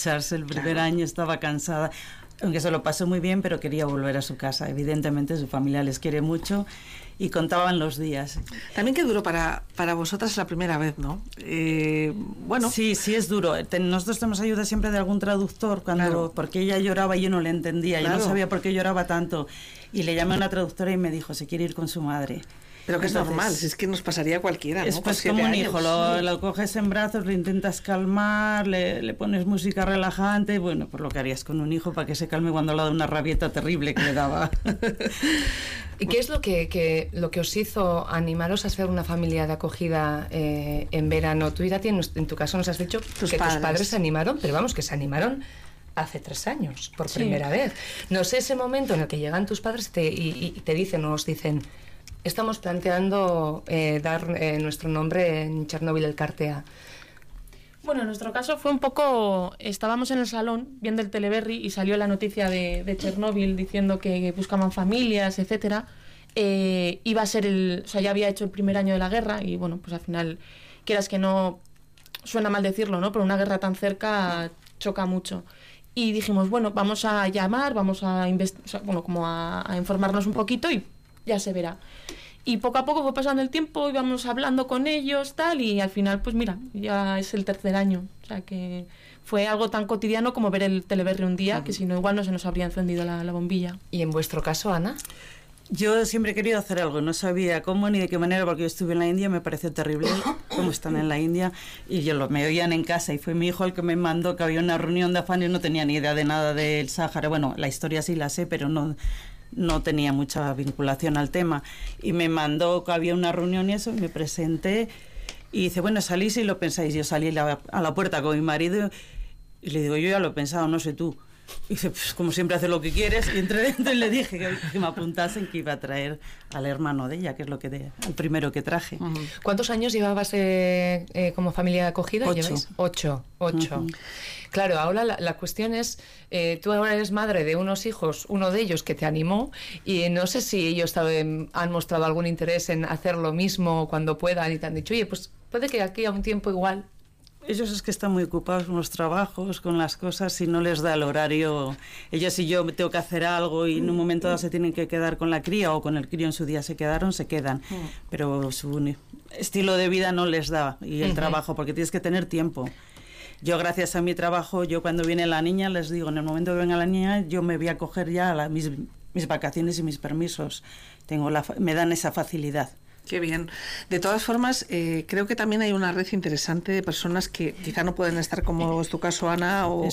marcharse el primer año, estaba cansada. Aunque se lo pasó muy bien, pero quería volver a su casa. Evidentemente su familia les quiere mucho y contaban los días. También qué duro para vosotras la primera vez, ¿no? Bueno. Sí, es duro. Nosotros tenemos ayuda siempre de algún traductor, porque ella lloraba y yo no le entendía. Yo no sabía por qué lloraba tanto. Y le llamé a una traductora y me dijo, se quiere ir con su madre. Pero que entonces, es normal, si es que nos pasaría a cualquiera, ¿no? Es pues como un hijo, lo coges en brazos, lo intentas calmar, le pones música relajante, bueno, pues lo que harías con un hijo para que se calme cuando le da una rabieta terrible que le daba. ¿Y qué es lo que os hizo animaros a ser una familia de acogida en verano? Tú, Irati, en tu caso nos has dicho que tus padres se animaron, pero vamos, que se animaron hace 3 años, por primera vez. No sé, ese momento en el que llegan tus padres y te dicen, o os dicen... Estamos planteando dar nuestro nombre en Chernóbil el Cartea. Bueno, en nuestro caso fue un poco... Estábamos en el salón viendo el Teleberri y salió la noticia de Chernóbil diciendo que buscaban familias, etcétera. Iba a ser o sea, ya había hecho el primer año de la guerra y bueno, pues al final, quieras que no, suena mal decirlo, ¿no? Pero una guerra tan cerca choca mucho. Y dijimos, bueno, vamos a llamar, vamos a como a informarnos un poquito y ya se verá. Y poco a poco fue pasando el tiempo, íbamos hablando con ellos, tal, y al final, pues mira, ya es el 3er año. O sea que fue algo tan cotidiano como ver el Teleberri un día, que si no, igual no se nos habría encendido la bombilla. ¿Y en vuestro caso, Ana? Yo siempre he querido hacer algo, no sabía cómo ni de qué manera, porque yo estuve en la India, me pareció terrible cómo están en la India, y me oían en casa, y fue mi hijo el que me mandó que había una reunión de Afán y no tenía ni idea de nada del Sáhara. Bueno, la historia sí la sé, pero no tenía mucha vinculación al tema, y me mandó que había una reunión y eso, y me presenté y dice, bueno, salís y lo pensáis. Yo salí a la puerta con mi marido y le digo, yo ya lo he pensado, no sé tú. Y dice, pues como siempre, hace lo que quieres. Y entré dentro y le dije que me apuntasen, que iba a traer al hermano de ella, que es el primero que traje. ¿Cuántos años llevabas como familia acogida? 8. 8. Claro, ahora la cuestión es, tú ahora eres madre de unos hijos, uno de ellos que te animó, y no sé si ellos han mostrado algún interés en hacer lo mismo cuando puedan y te han dicho, oye, pues puede que aquí a un tiempo igual. Ellos es que están muy ocupados con los trabajos, con las cosas, y no les da el horario. Ellos, si yo tengo que hacer algo y en un momento dado se tienen que quedar con la cría o con el crío en su día se quedan. Pero su estilo de vida no les da, y el trabajo, porque tienes que tener tiempo. Yo, gracias a mi trabajo, cuando viene la niña, les digo, en el momento que venga la niña, yo me voy a coger ya mis vacaciones y mis permisos. Me dan esa facilidad. Qué bien. De todas formas, creo que también hay una red interesante de personas que quizá no pueden estar, como es tu caso, Ana, o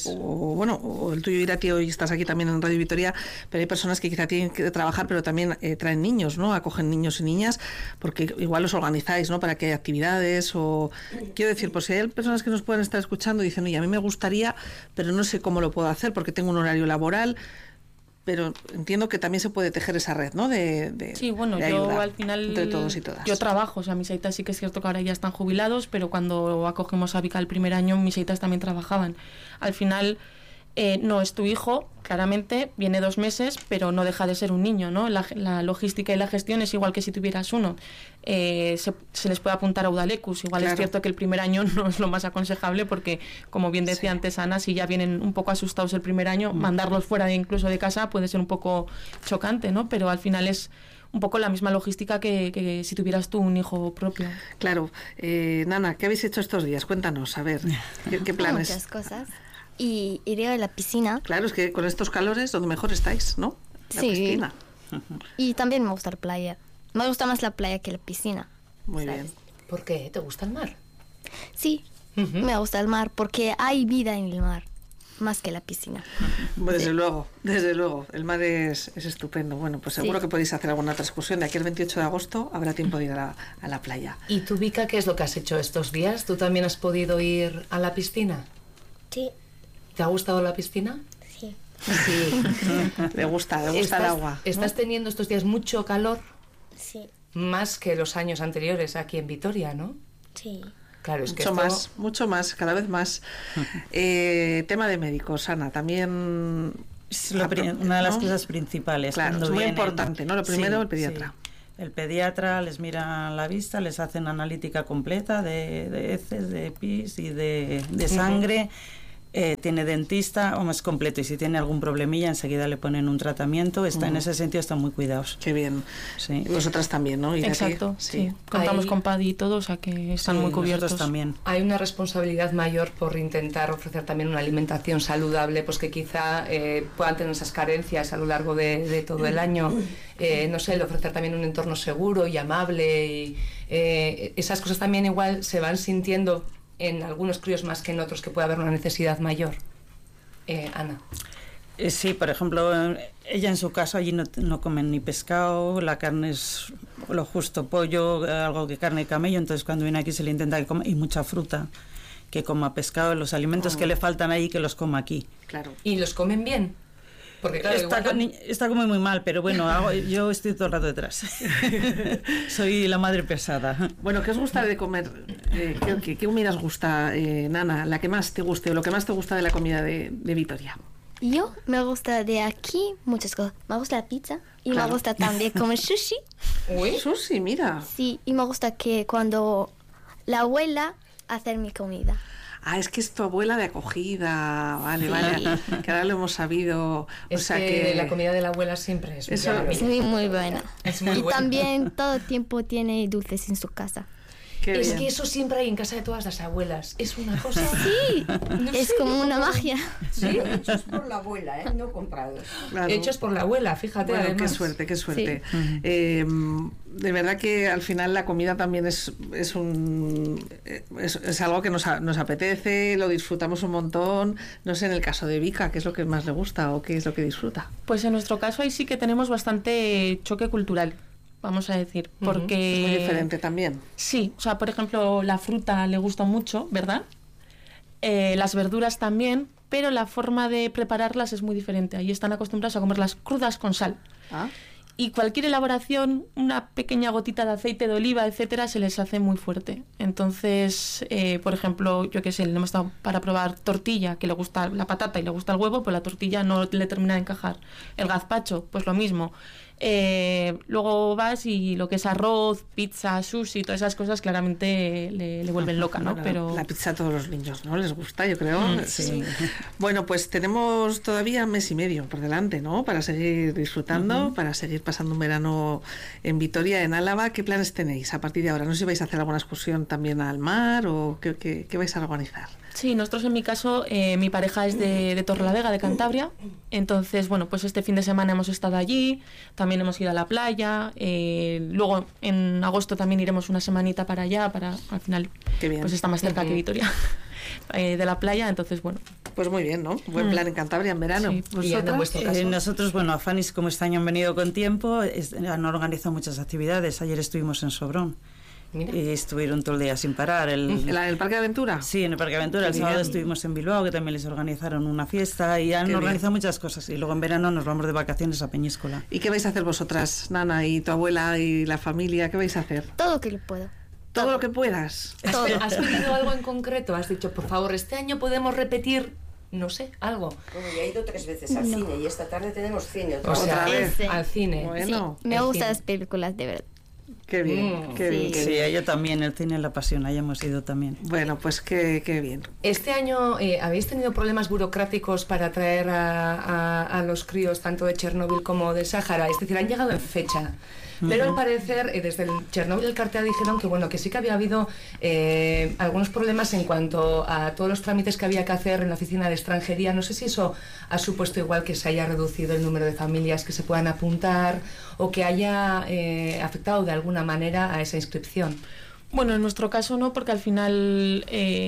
el tuyo, Irati, hoy estás aquí también en Radio Vitoria, pero hay personas que quizá tienen que trabajar, pero también traen niños, ¿no? Acogen niños y niñas, porque igual los organizáis, ¿no? Para que haya actividades o... Quiero decir, pues si hay personas que nos pueden estar escuchando y dicen, oye, a mí me gustaría, pero no sé cómo lo puedo hacer porque tengo un horario laboral... Pero entiendo que también se puede tejer esa red, ¿no? Sí, bueno, de yo ayuda al final... entre todos y todas. Yo trabajo, o sea, mis aitas sí que es cierto que ahora ya están jubilados, pero cuando acogimos a Vika el primer año, mis aitas también trabajaban. Al final, no es tu hijo, claramente, viene 2 meses, pero no deja de ser un niño, ¿no? La logística y la gestión es igual que si tuvieras uno. Se les puede apuntar a Udalecus, igual claro. Es cierto que el primer año no es lo más aconsejable porque, como bien decía antes Ana, si ya vienen un poco asustados el primer año, mandarlos fuera incluso de casa puede ser un poco chocante, ¿no? Pero al final es un poco la misma logística que si tuvieras tú un hijo propio. Claro. Nana, ¿qué habéis hecho estos días? Cuéntanos, a ver, ¿qué planes? Muchas cosas. Y iré a la piscina. Claro, es que con estos calores donde mejor estáis, ¿no? La piscina. Y también me gusta la playa. Me gusta más la playa que la piscina. Muy ¿sabes? bien. ¿Por qué? ¿Te gusta el mar? Sí, me gusta el mar porque hay vida en el mar, más que la piscina. Desde luego, desde luego. El mar es estupendo. Bueno, pues seguro que podéis hacer alguna otra excursión. De aquí al 28 de agosto habrá tiempo de ir a la playa. ¿Y tú, Vika, qué es lo que has hecho estos días? ¿Tú también has podido ir a la piscina? Sí. ¿Te ha gustado la piscina? Sí. Sí. Le gusta el agua. ¿Estás teniendo estos días mucho calor? Sí. Más que los años anteriores aquí en Vitoria, ¿no? Sí. Claro, es que mucho más, cada vez más. Tema de médicos, Ana, también... Es una de las cosas principales. Claro, es muy importante, ¿no? Lo primero, el pediatra. Sí. El pediatra les mira la vista, les hacen analítica completa de heces, de pis y de sangre. tiene dentista, o más completo, y si tiene algún problemilla enseguida le ponen un tratamiento. En ese sentido están muy cuidados. Qué bien. Sí. Y vosotras también, ¿no? Exacto, sí. Contamos con PADI y todo, o sea que están muy cubiertos. También. Hay una responsabilidad mayor por intentar ofrecer también una alimentación saludable, pues que quizá puedan tener esas carencias a lo largo de todo el año. No sé, el ofrecer también un entorno seguro y amable, y esas cosas también igual se van sintiendo en algunos críos más que en otros, que puede haber una necesidad mayor. Ana. Sí, por ejemplo, ella en su caso allí no comen ni pescado, la carne es lo justo, pollo, algo de carne de camello, entonces cuando viene aquí se le intenta que coma, y mucha fruta, que coma pescado, los alimentos que le faltan ahí, que los coma aquí. Claro. ¿Y los comen bien? Porque claro, está como muy mal, pero bueno, yo estoy todo el rato detrás. Soy la madre pesada. Bueno, ¿qué os gusta de comer? ¿Qué comida os gusta, Nana? La que más te guste, o lo que más te gusta de la comida de Vitoria. Yo me gusta de aquí muchas cosas. Me gusta la pizza y me gusta también comer sushi. Uy, sushi, mira. Sí, y me gusta que cuando la abuela hace mi comida. Ah, es que es tu abuela de acogida, vale, que ahora lo hemos sabido. Es, o sea que la comida de la abuela siempre es muy buena. Es muy buena. También todo el tiempo tiene dulces en su casa. Es que eso siempre hay en casa de todas las abuelas. Es una cosa... Sí, no es como una magia. Sí, hechos por la abuela, no comprados. Claro. Hechos por la abuela, fíjate. Bueno, además. Qué suerte. Sí. De verdad que al final la comida también es algo que nos apetece, lo disfrutamos un montón. No sé, en el caso de Vika, ¿qué es lo que más le gusta o qué es lo que disfruta? Pues en nuestro caso ahí sí que tenemos bastante choque cultural, vamos a decir, porque... Es muy diferente también. Sí, o sea, por ejemplo, la fruta le gusta mucho, ¿verdad? Las verduras también, pero la forma de prepararlas es muy diferente. Ahí están acostumbrados a comerlas crudas con sal. Ah. Y cualquier elaboración, una pequeña gotita de aceite de oliva, etcétera, se les hace muy fuerte. Entonces, por ejemplo, yo qué sé, le hemos dado para probar tortilla, que le gusta la patata y le gusta el huevo, pues la tortilla no le termina de encajar. El gazpacho, pues lo mismo. Luego vas y lo que es arroz, pizza, sushi, todas esas cosas claramente le vuelven loca, ¿no? Bueno, pero la pizza a todos los niños, ¿no? Les gusta, yo creo. Sí. Bueno, pues tenemos todavía mes y medio por delante, ¿no? Para seguir disfrutando, para seguir pasando un verano en Vitoria, en Álava. ¿Qué planes tenéis a partir de ahora? No sé si vais a hacer alguna excursión también al mar o qué vais a organizar. Sí, nosotros en mi caso, mi pareja es de Torrelavega, de Cantabria. Entonces, bueno, pues este fin de semana hemos estado allí, también hemos ido a la playa. Luego en agosto también iremos una semanita para allá, para al final, pues está más cerca que Vitoria de la playa. Entonces, bueno. Pues muy bien, ¿no? Buen plan en Cantabria en verano. Sí. Nosotros, bueno, a Fanis, como este año han venido con tiempo, han organizado muchas actividades. Ayer estuvimos en Sobrón. Mira. Y estuvieron todo el día sin parar. ¿En el Parque de Aventura? Sí, en el Parque de Aventura. El sábado estuvimos en Bilbao, que también les organizaron una fiesta, y han organizado muchas cosas. Y luego en verano nos vamos de vacaciones a Peñíscola. ¿Y qué vais a hacer vosotras, Nana, y tu abuela y la familia? ¿Qué vais a hacer? Todo lo que yo puedo. Todo lo que puedas. ¿Has pedido algo en concreto? ¿Has dicho, por favor, este año podemos repetir, no sé, algo? Bueno, ya he ido 3 veces al cine y esta tarde tenemos cine. ¿Otra vez? Al cine. Bueno, sí, me gustan las películas, de verdad. Qué bien, qué bien. Sí, ella también, el cine la apasiona, ya hemos ido también. Bueno, pues qué bien. Este año, ¿habéis tenido problemas burocráticos para traer a los críos tanto de Chernóbil como de Sáhara? Es decir, han llegado en fecha. Pero al parecer, desde el Chernóbil del Cartea dijeron que bueno, que sí que había habido algunos problemas en cuanto a todos los trámites que había que hacer en la oficina de extranjería. No sé si eso ha supuesto igual que se haya reducido el número de familias que se puedan apuntar o que haya afectado de alguna manera a esa inscripción. Bueno, en nuestro caso no, porque al final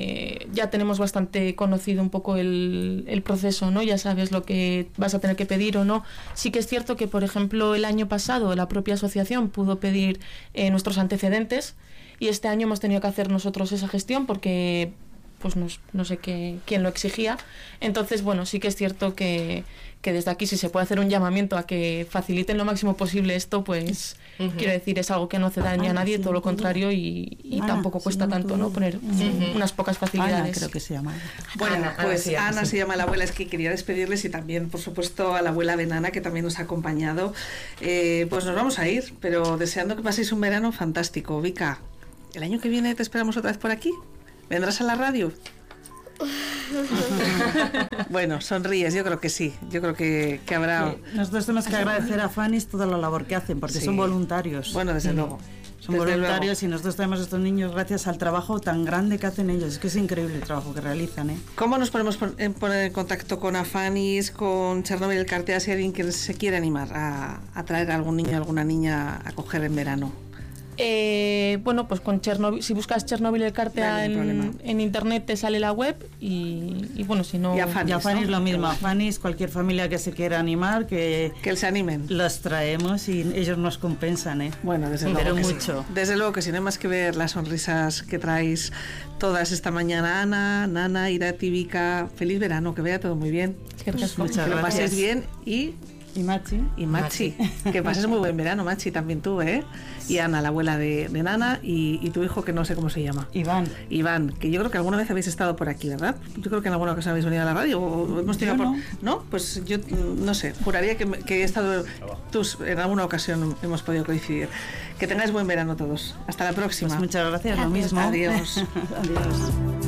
ya tenemos bastante conocido un poco el proceso, ¿no? Ya sabes lo que vas a tener que pedir o no. Sí que es cierto que, por ejemplo, el año pasado la propia asociación pudo pedir nuestros antecedentes y este año hemos tenido que hacer nosotros esa gestión porque pues no sé quién lo exigía. Entonces, bueno, sí que es cierto que desde aquí si se puede hacer un llamamiento a que faciliten lo máximo posible esto, pues quiero decir, es algo que no hace daño a nadie, todo lo contrario, y tampoco cuesta tanto, ¿no? Poner unas pocas facilidades. Ana, creo que se llama. Bueno, pues Ana se llama la abuela, es que quería despedirles y también, por supuesto, a la abuela de Nana, que también nos ha acompañado. Pues nos vamos a ir, pero deseando que paséis un verano fantástico. Vika, ¿el año que viene te esperamos otra vez por aquí? ¿Vendrás a la radio? Bueno, sonríes, yo creo que sí. Yo creo que habrá... Sí. Nosotros tenemos que agradecer a Fanny's toda la labor que hacen, porque son voluntarios. Bueno, desde luego. Son voluntarios y nosotros tenemos a estos niños gracias al trabajo tan grande que hacen ellos. Es que es increíble el trabajo que realizan, ¿eh? ¿Cómo nos podemos poner en contacto con Fanny's, con Chernobyl El Cartea, si alguien que se quiere animar a traer a algún niño, alguna niña a coger en verano? Bueno, pues con Chernobyl, si buscas Chernobyl El Cartea en internet te sale la web y bueno, si no... Y a Fanny's, ¿no? Lo mismo, a Fanny's, cualquier familia que se quiera animar, que se animen. Los traemos y ellos nos compensan, ¿eh? Bueno, desde luego que mucho. Sí. Desde luego que sí, no hay más que ver las sonrisas que traéis todas esta mañana. Ana, Nana, Irati, Vika, feliz verano, que vaya todo muy bien. Pues muchas que lo paséis bien y Machi. Y Machi. Que pases muy buen verano, Machi, también tú, ¿eh? Y Ana, la abuela de Nana, y tu hijo, que no sé cómo se llama. Iván, que yo creo que alguna vez habéis estado por aquí, ¿verdad? Yo creo que en alguna ocasión habéis venido a la radio. O hemos tenido ¿No? Pues yo no sé, juraría que he estado... en alguna ocasión hemos podido coincidir. Que tengáis buen verano todos. Hasta la próxima. Pues muchas gracias, lo mismo. Adiós. Adiós.